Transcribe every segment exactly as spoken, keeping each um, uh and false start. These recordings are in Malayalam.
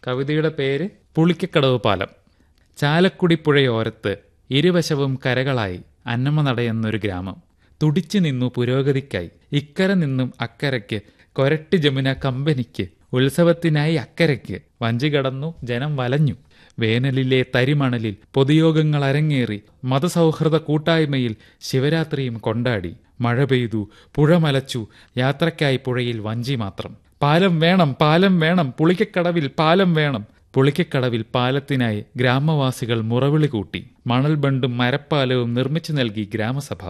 കവിതയുടെ പേര് പുളിക്കക്കടവ് പാലം. ചാലക്കുടി പുഴയോരത്ത് ഇരുവശവും കരകളായി അന്നമ നടയെന്നൊരു ഗ്രാമം. തുടിച്ചു നിന്നു പുരോഗതിക്കായി ഇക്കര നിന്നും അക്കരയ്ക്ക്, കൊരട്ടി ജമുന കമ്പനിക്ക്, ഉത്സവത്തിനായി അക്കരയ്ക്ക്. വഞ്ചി കടന്നു ജനം വലഞ്ഞു. വേനലിലെ തരിമണലിൽ പൊതുയോഗങ്ങൾ അരങ്ങേറി. മതസൗഹൃദ കൂട്ടായ്മയിൽ ശിവരാത്രിയും കൊണ്ടാടി. മഴ പെയ്തു, പുഴ മലച്ചു, യാത്രയ്ക്കായി പുഴയിൽ വഞ്ചി മാത്രം. പാലം വേണം, പാലം വേണം, പുളിക്കക്കടവിൽ പാലം വേണം. പുളിക്കക്കടവിൽ പാലത്തിനായി ഗ്രാമവാസികൾ മുറവിളി കൂട്ടി. മണൽ ബണ്ടും മരപ്പാലവും നിർമ്മിച്ചു നൽകി ഗ്രാമസഭ.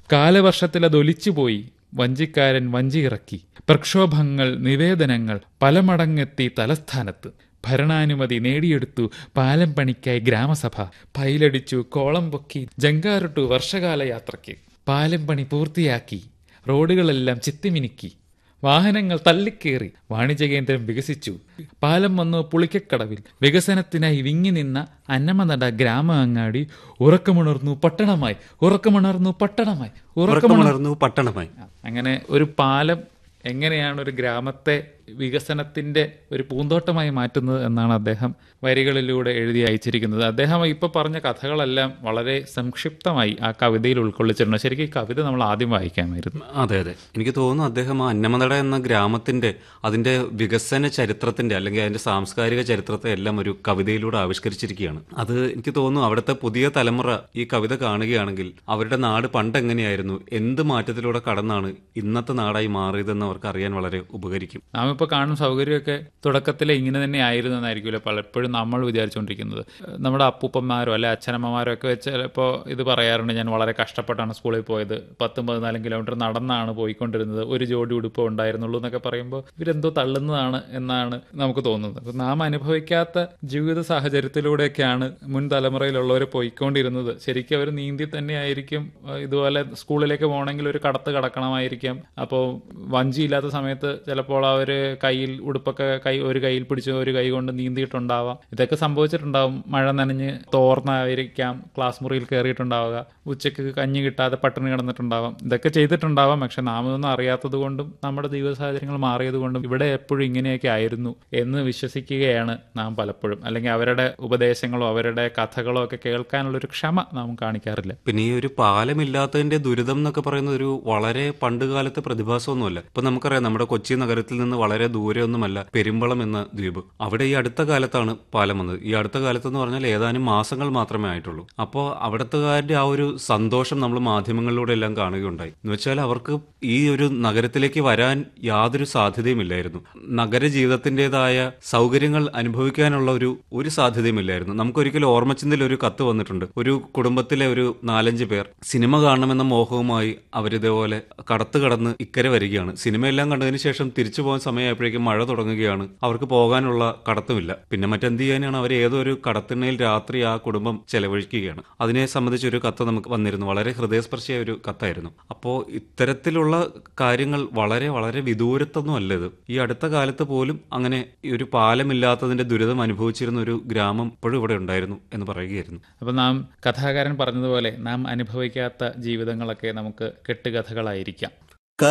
കാലവർഷത്തിലതൊലിച്ചുപോയി. വഞ്ചിക്കാരൻ വഞ്ചിയിറക്കി. പ്രക്ഷോഭങ്ങൾ, നിവേദനങ്ങൾ പല മടങ്ങെത്തി തലസ്ഥാനത്ത്. ഭരണാനുമതി നേടിയെടുത്തു പാലം പണിക്കായി ഗ്രാമസഭ. പൈലടിച്ചു, കോളം പൊക്കി, ജങ്കാറിട്ടു വർഷകാല യാത്രയ്ക്ക്. പാലം പണി പൂർത്തിയാക്കി. റോഡുകളെല്ലാം ചിത്തിമിനുക്കി. വാഹനങ്ങൾ തള്ളിക്കേറി. വാണിജ്യകേന്ദ്രം വികസിച്ചു. പാലം വന്നു പുളിക്കക്കടവിൽ. വികസനത്തിനായി വിങ്ങി നിന്ന അന്നമനട ഗ്രാമ അങ്ങാടി ഉറക്കമുണർന്നു പട്ടണമായി, ഉറക്കമുണർന്നു പട്ടണമായി, ഉറക്കമുണർന്നു പട്ടണമായി. അങ്ങനെ ഒരു പാലം എങ്ങനെയാണ് ഒരു ഗ്രാമത്തെ വികസനത്തിന്റെ ഒരു പൂന്തോട്ടമായി മാറ്റുന്നത് എന്നാണ് അദ്ദേഹം വരികളിലൂടെ എഴുതി അയച്ചിരിക്കുന്നത്. അദ്ദേഹം ഇപ്പൊ പറഞ്ഞ കഥകളെല്ലാം വളരെ സംക്ഷിപ്തമായി ആ കവിതയിൽ ഉൾക്കൊള്ളിച്ചിട്ടുണ്ട്. ശരിക്കും ഈ കവിത നമ്മൾ ആദ്യം വായിക്കാമായിരുന്നു. അതെ അതെ എനിക്ക് തോന്നുന്നു അദ്ദേഹം ആ അന്നമനട എന്ന ഗ്രാമത്തിന്റെ അതിന്റെ വികസന ചരിത്രത്തിന്റെ അല്ലെങ്കിൽ അതിന്റെ സാംസ്കാരിക ചരിത്രത്തെ എല്ലാം ഒരു കവിതയിലൂടെ ആവിഷ്കരിച്ചിരിക്കുകയാണ്. അത് എനിക്ക് തോന്നുന്നു അവിടുത്തെ പുതിയ തലമുറ ഈ കവിത കാണുകയാണെങ്കിൽ അവരുടെ നാട് പണ്ട് എങ്ങനെയായിരുന്നു, എന്ത് മാറ്റത്തിലൂടെ കടന്നാണ് ഇന്നത്തെ നാടായി മാറിയതെന്ന് അവർക്ക് അറിയാൻ വളരെ ഉപകരിക്കും. നാം ഇപ്പോൾ കാണുന്ന സൗകര്യമൊക്കെ തുടക്കത്തിലെ ഇങ്ങനെ തന്നെ ആയിരുന്നു എന്നായിരിക്കുമല്ലോ പലപ്പോഴും നമ്മൾ വിചാരിച്ചുകൊണ്ടിരിക്കുന്നത്. നമ്മുടെ അപ്പൂപ്പന്മാരോ അല്ലെ അച്ഛനമ്മമാരോ ഒക്കെ വെച്ച് ചിലപ്പോൾ ഇത് പറയാറുണ്ട്, ഞാൻ വളരെ കഷ്ടപ്പെട്ടാണ് സ്കൂളിൽ പോയത്, പത്തും പതിനാലും കിലോമീറ്റർ നടന്നാണ് പോയിക്കൊണ്ടിരുന്നത്, ഒരു ജോഡി ഉടുപ്പ് ഉണ്ടായിരുന്നുള്ളൂ എന്നൊക്കെ പറയുമ്പോൾ ഇവരെന്തോ തള്ളുന്നതാണ് എന്നാണ് നമുക്ക് തോന്നുന്നത്. അപ്പം നാം അനുഭവിക്കാത്ത ജീവിത സാഹചര്യത്തിലൂടെയൊക്കെയാണ് മുൻ തലമുറയിലുള്ളവർ പോയിക്കൊണ്ടിരുന്നത്. ശരിക്കും അവർ നീന്തി തന്നെയായിരിക്കും. ഇതുപോലെ സ്കൂളിലേക്ക് പോകണമെങ്കിൽ ഒരു കടത്ത് കടക്കണമായിരിക്കാം. അപ്പോൾ വഞ്ചിയില്ലാത്ത സമയത്ത് ചിലപ്പോൾ അവർ കയ്യിൽ ഉടുപ്പൊക്കെ കൈ ഒരു കയ്യിൽ പിടിച്ച് ഒരു കൈ കൊണ്ട് നീന്തിയിട്ടുണ്ടാവാം. ഇതൊക്കെ സംഭവിച്ചിട്ടുണ്ടാവും. മഴ നനഞ്ഞ് തോർന്നായിരിക്കാം ക്ലാസ് മുറിയിൽ കയറിയിട്ടുണ്ടാവുക. ഉച്ചയ്ക്ക് കഞ്ഞി കിട്ടാതെ പട്ടിണി കിടന്നിട്ടുണ്ടാവാം. ഇതൊക്കെ ചെയ്തിട്ടുണ്ടാവാം. പക്ഷെ നാം ഇതൊന്നും അറിയാത്തത് കൊണ്ടും നമ്മുടെ ജീവിത സാഹചര്യങ്ങൾ മാറിയത് കൊണ്ടും ഇവിടെ എപ്പോഴും ഇങ്ങനെയൊക്കെ ആയിരുന്നു എന്ന് വിശ്വസിക്കുകയാണ് നാം പലപ്പോഴും. അല്ലെങ്കിൽ അവരുടെ ഉപദേശങ്ങളോ അവരുടെ കഥകളോ ഒക്കെ കേൾക്കാനുള്ളൊരു ക്ഷമ നാം കാണിക്കാറില്ല. പിന്നെ ഈ ഒരു പാലമില്ലാത്തതിന്റെ ദുരിതം എന്നൊക്കെ പറയുന്ന ഒരു വളരെ പണ്ടുകാലത്തെ പ്രതിഭാസമൊന്നുമല്ല. ഇപ്പൊ നമുക്കറിയാം, നമ്മുടെ കൊച്ചി നഗരത്തിൽ നിന്ന് വളരെ ദൂരെയൊന്നുമല്ല പെരുമ്പളം എന്ന ദ്വീപ്. അവിടെ ഈ അടുത്ത കാലത്താണ് പാലം വന്നത്. ഈ അടുത്ത കാലത്തെന്ന് പറഞ്ഞാൽ ഏതാനും മാസങ്ങൾ മാത്രമേ ആയിട്ടുള്ളൂ. അപ്പോൾ അവിടുത്തുകാരുടെ ആ ഒരു സന്തോഷം നമ്മൾ മാധ്യമങ്ങളിലൂടെ എല്ലാം കാണുകയുണ്ടായി. എന്ന് വെച്ചാൽ അവർക്ക് ഈ ഒരു നഗരത്തിലേക്ക് വരാൻ യാതൊരു സാധ്യതയുമില്ലായിരുന്നു. നഗര ജീവിതത്തിൻ്റെതായ സൗകര്യങ്ങൾ അനുഭവിക്കാനുള്ള ഒരു ഒരു സാധ്യതയുമില്ലായിരുന്നു. നമുക്കൊരിക്കലും ഓർമ്മച്ചിന്തയിൽ ഒരു കത്ത് വന്നിട്ടുണ്ട്. ഒരു കുടുംബത്തിലെ ഒരു നാലഞ്ച് പേർ സിനിമ കാണണമെന്ന മോഹവുമായി അവരിതേപോലെ കടത്ത് കടന്ന് ഇക്കരെ വരികയാണ്. സിനിമയെല്ലാം കണ്ടതിന് ശേഷം തിരിച്ചു പോകാൻ സമയമായപ്പോഴേക്കും മഴ തുടങ്ങുകയാണ്. അവർക്ക് പോകാനുള്ള കടത്തുമില്ല. പിന്നെ മറ്റെന്ത് ചെയ്യാനാണ്, അവർ ഏതോ ഒരു കടത്തിണ്ണയിൽ രാത്രി ആ കുടുംബം ചെലവഴിക്കുകയാണ്. അതിനെ സംബന്ധിച്ചൊരു കത്ത് നമുക്ക് വന്നിരുന്നു. വളരെ ഹൃദയസ്പർശിയായ ഒരു കത്തായിരുന്നു. അപ്പോൾ ഇത്തരത്തിലുള്ള കാര്യങ്ങൾ വളരെ വളരെ വിദൂരത്തൊന്നും അല്ല ഇത്. ഈ അടുത്ത കാലത്ത് പോലും അങ്ങനെ ഒരു പാലമില്ലാത്തതിന്റെ ദുരിതം അനുഭവിച്ചിരുന്ന ഒരു ഗ്രാമം ഇപ്പോഴും ഇവിടെ ഉണ്ടായിരുന്നു എന്ന് പറയുകയായിരുന്നു. അപ്പം നാം കഥാകാരൻ പറഞ്ഞതുപോലെ നാം അനുഭവിക്കാത്ത ജീവിതങ്ങളൊക്കെ നമുക്ക് കെട്ടുകഥകളായിരിക്കാം.